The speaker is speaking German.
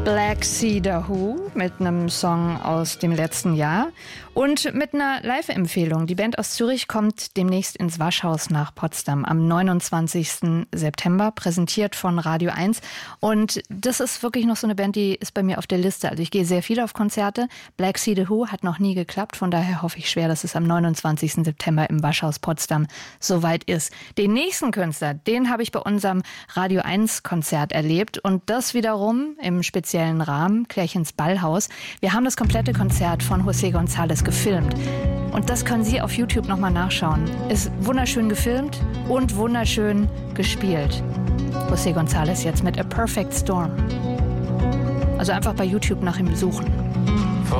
Black Cedar Who mit einem Song aus dem letzten Jahr und mit einer Live-Empfehlung. Die Band aus Zürich kommt demnächst ins Waschhaus nach Potsdam am 29. September, präsentiert von Radio 1. Und das ist wirklich noch so eine Band, die ist bei mir auf der Liste. Also ich gehe sehr viel auf Konzerte. Black Cedar Who hat noch nie geklappt, von daher hoffe ich schwer, dass es am 29. September im Waschhaus Potsdam soweit ist. Den nächsten Künstler, den habe ich bei unserem Radio 1 Konzert erlebt und das wiederum im speziellen Rahmen, Klärchens Ballhaus. Wir haben das komplette Konzert von José González gefilmt. Und das können Sie auf YouTube nochmal nachschauen. Ist wunderschön gefilmt und wunderschön gespielt. José González jetzt mit A Perfect Storm. Also einfach bei YouTube nach ihm suchen.